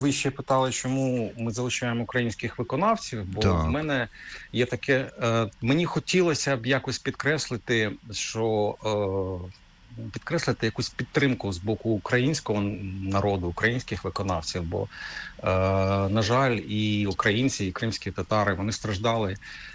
Ви ще питали, чому ми залучаємо українських виконавців, бо в Так. мене є таке, мені хотілося б якось підкреслити, що підкреслити якусь підтримку з боку українського народу, українських виконавців, бо, на жаль, і українці, і кримські татари, вони страждали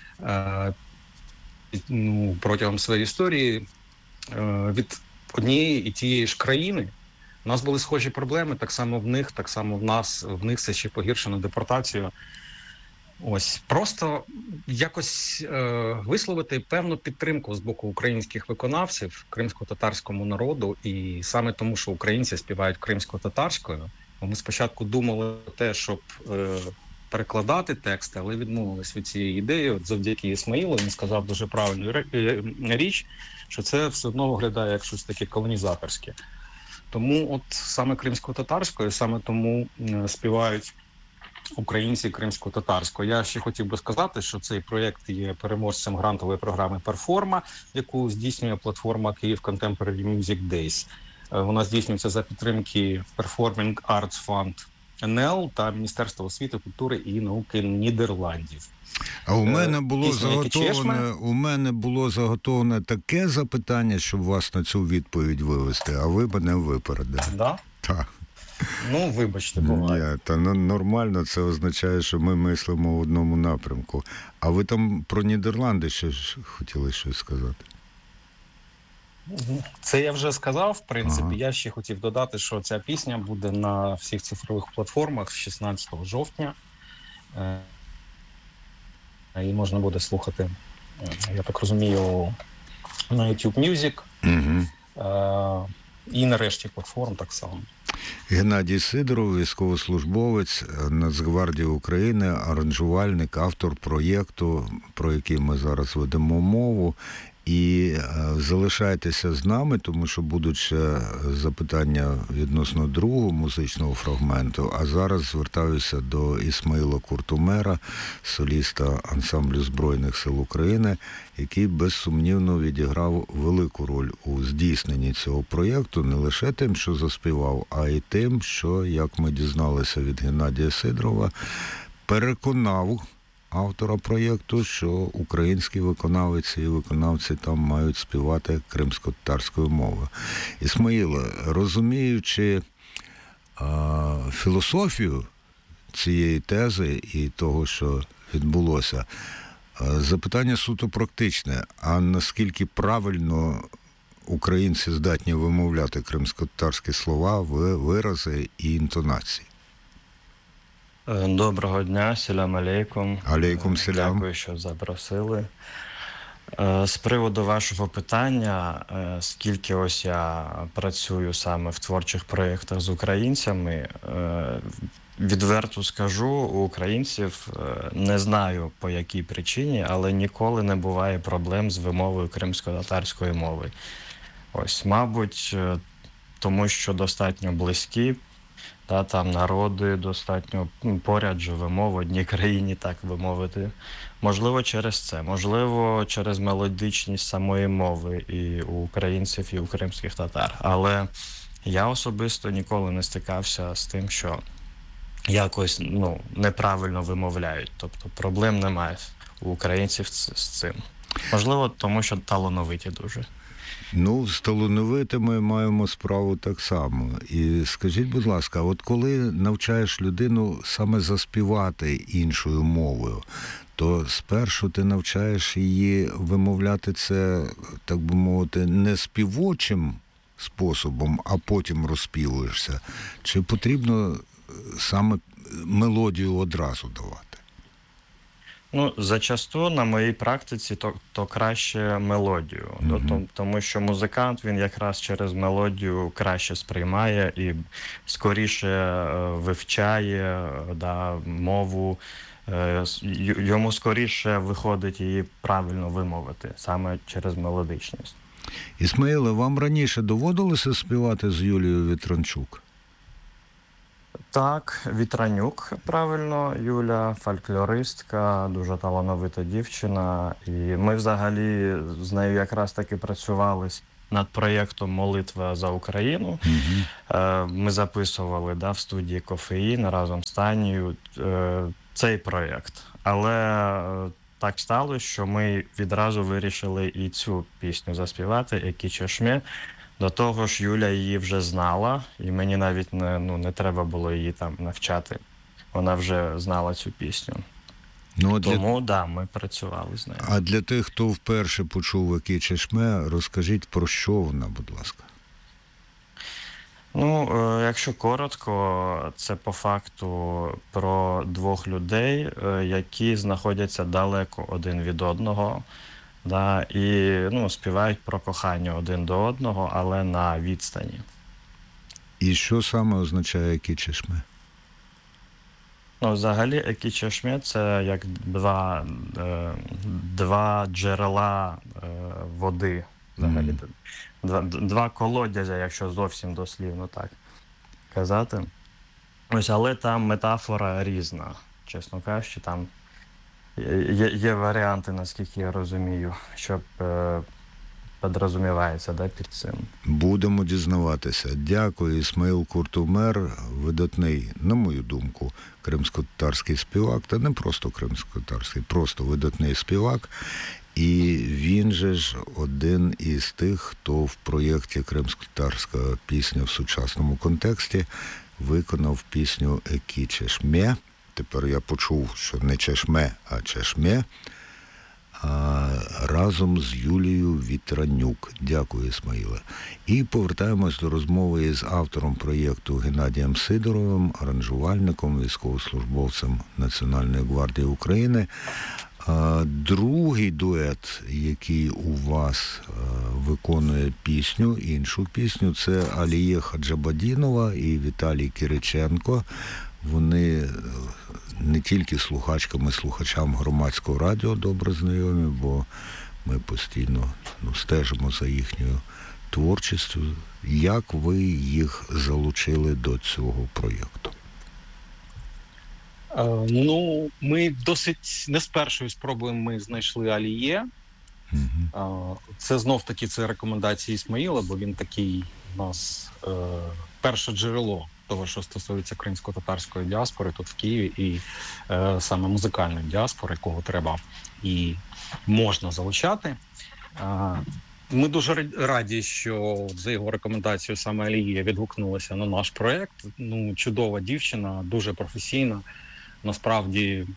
протягом своєї історії від однієї і тієї ж країни. У нас були схожі проблеми, так само в них, так само в нас. В них це ще погіршено депортацією. Ось просто якось висловити певну підтримку з боку українських виконавців кримсько-татарському народу, і саме тому, що українці співають кримсько-татарською. Ми спочатку думали про те, щоб перекладати тексти, але відмовились від цієї ідеї. От завдяки Ісмаїлу він сказав дуже правильну річ, що це все одно виглядає як щось таке колонізаторське. Тому от саме кримсько-татарською, саме тому співають українці кримсько-татарською. Я ще хотів би сказати, що цей проєкт є переможцем грантової програми «Перформа», яку здійснює платформа «Київ Contemporary Music Days». Вона здійснюється за підтримки Performing Arts Fund НЛ та Міністерства освіти, культури і науки Нідерландів. А у мене було заготовлене таке запитання, щоб вас на цю відповідь вивести, а ви мене випередили. Да? Так. Ну, вибачте, буває. Ні, та нормально, це означає, що ми мислимо в одному напрямку. А ви там про Нідерланди ще ж хотіли щось сказати? Це я вже сказав, в принципі. Я ще хотів додати, що ця пісня буде на всіх цифрових платформах 16 жовтня. Її можна буде слухати, я так розумію, на YouTube Music. І на решті платформ так само. Геннадій Сидоров, військовослужбовець Нацгвардії України, аранжувальник, автор проєкту, про який ми зараз ведемо мову. І залишайтеся з нами, тому що будуть ще запитання відносно другого музичного фрагменту. А зараз звертаюся до Ісмаїла Куртумера, соліста ансамблю Збройних сил України, який безсумнівно відіграв велику роль у здійсненні цього проєкту, не лише тим, що заспівав, а й тим, що, як ми дізналися від Геннадія Сидорова, переконав автора проєкту, що українські виконавці і виконавці там мають співати кримсько-татарською мовою. Ісмаїле, розуміючи філософію цієї тези і того, що відбулося, запитання суто практичне. А наскільки правильно українці здатні вимовляти кримсько-татарські слова, вирази і інтонації? Доброго дня, селям алейкум. Алейкум селям. Дякую, що запросили. З приводу вашого питання, скільки ось я працюю саме в творчих проєктах з українцями, відверто скажу, у українців не знаю по якій причині, але ніколи не буває проблем з вимовою кримсько-татарської мови. Ось, мабуть, тому що достатньо близькі, там народи достатньо поряд живемо в одній країні, так би мовити. Можливо, через це. Можливо, через мелодичність самої мови і у українців, і у кримських татар. Але я особисто ніколи не стикався з тим, що якось неправильно вимовляють. Тобто проблем немає у українців з цим. Можливо, тому що талановиті дуже. З талановитими маємо справу так само. І скажіть, будь ласка, от коли навчаєш людину саме заспівати іншою мовою, то спершу ти навчаєш її вимовляти це, так би мовити, не співочим способом, а потім розспівуєшся? Чи потрібно саме мелодію одразу давати? Зачасту на моїй практиці то краще мелодію, тому що музикант, він якраз через мелодію краще сприймає і скоріше вивчає мову, йому скоріше виходить її правильно вимовити, саме через мелодичність. Ісмаїле, вам раніше доводилося співати з Юлією Вітранчук? Так, Вітранюк, правильно, Юля, фольклористка, дуже талановита дівчина. І ми взагалі з нею якраз таки працювали над проєктом «Молитва за Україну». Ми записували в студії «Кофеїн» разом з Танією цей проєкт. Але так сталося, що ми відразу вирішили і цю пісню заспівати «Які чешмі». До того ж, Юля її вже знала, і мені навіть не треба було її там навчати. Вона вже знала цю пісню. Тому, ми працювали з нею. А для тих, хто вперше почув «Які чешме», розкажіть, про що вона, будь ласка. Якщо коротко, це по факту про двох людей, які знаходяться далеко один від одного, і співають про кохання один до одного, але на відстані. І що саме означає «Які чешме»? Взагалі, «Які чешме» – це як два джерела води. Взагалі. Два колодязя, якщо зовсім дослівно так казати. Але там метафора різна, чесно кажучи. Там є варіанти, наскільки я розумію, що підрозумівається під цим. Будемо дізнаватися. Дякую, Ісмаїл Куртумер, видатний, на мою думку, кримськотатарський співак, та не просто кримськотатарський, просто видатний співак. І він же ж один із тих, хто в проєкті «Кримськотатарська пісня в сучасному контексті» виконав пісню «Які чешме». Тепер я почув, що не чешме, а чешме. Разом з Юлією Вітранюк. Дякую, Ісмаїле. І повертаємось до розмови із автором проєкту Геннадієм Сидоровим, аранжувальником, військовослужбовцем Національної гвардії України. Другий дует, який у вас виконує пісню, іншу пісню, це Аліє Хаджабадінова і Віталій Кириченко. Вони не тільки слухачам громадського радіо добре знайомі, бо ми постійно стежимо за їхньою творчістю. Як ви їх залучили до цього проєкту? Ми досить не з першої спроби ми знайшли Аліє. Це знов-таки рекомендації Ісмаїла, бо він такий у нас перше джерело того, що стосується кримсько-татарської діаспори тут в Києві, і саме музикальної діаспори, кого треба і можна залучати. Ми дуже раді, що за його рекомендацією саме Алія відгукнулася на наш проєкт. Чудова дівчина, дуже професійна, насправді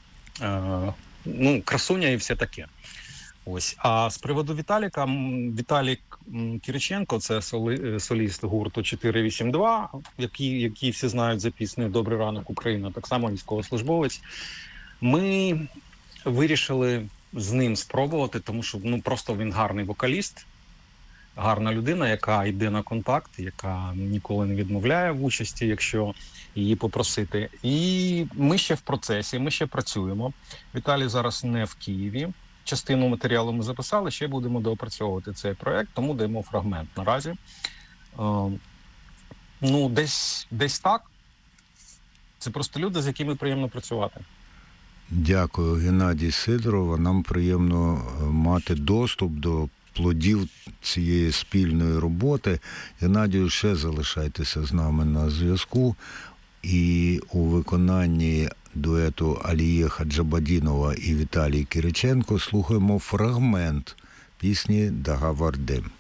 красуня і все таке. Ось. А з приводу Віталіка, Віталій Кириченко, це соліст гурту 482, який всі знають за піснею «Добрий ранок, Україна», так само військовослужбовець. Ми вирішили з ним спробувати, тому що просто він гарний вокаліст, гарна людина, яка йде на контакт, яка ніколи не відмовляє в участі, якщо її попросити. І ми ще в процесі, ми ще працюємо. Віталій зараз не в Києві. Частину матеріалу ми записали, ще будемо доопрацьовувати цей проєкт, тому даємо фрагмент наразі. Десь так. Це просто люди, з якими приємно працювати. Дякую, Геннадій Сидоров. Нам приємно мати доступ до плодів цієї спільної роботи. Геннадію, ще залишайтеся з нами на зв'язку. І у виконанні дуету Аліє Хаджабадінова і Віталій Кириченко слухаємо фрагмент пісні «Дагавардим».